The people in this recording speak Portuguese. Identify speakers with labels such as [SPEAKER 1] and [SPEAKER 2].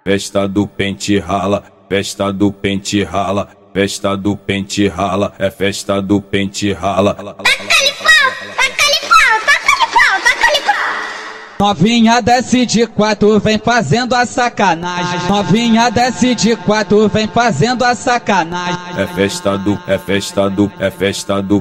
[SPEAKER 1] festa do pente rala, festa do pente rala, festa do pente rala, é festa do pente rala.
[SPEAKER 2] Taca-lhe pau, taca-lhe pau, taca-lhe pau, taca-lhe pau.
[SPEAKER 3] Novinha desce de quatro, vem fazendo a sacanagem. Novinha desce de quatro, vem fazendo a sacanagem.
[SPEAKER 1] É festa do